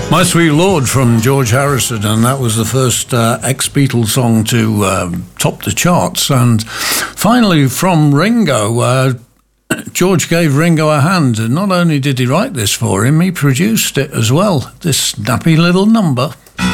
My Sweet Lord from George Harrison, and that was the first ex-Beatles song to top the charts. And finally from Ringo, George gave Ringo a hand, and not only did he write this for him, he produced it as well, this snappy little number.